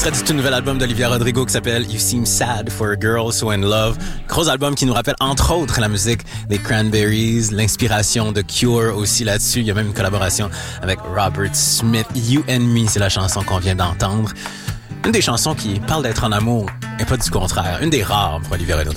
extrait du tout nouvel album d'Olivia Rodrigo qui s'appelle You Seem Sad for a Girl So in Love. Gros album qui nous rappelle entre autres la musique des Cranberries, l'inspiration de Cure aussi là-dessus. Il y a même une collaboration avec Robert Smith. You and Me, c'est la chanson qu'on vient d'entendre. Une des chansons qui parle d'être en amour et pas du contraire. Une des rares pour Olivia Rodrigo.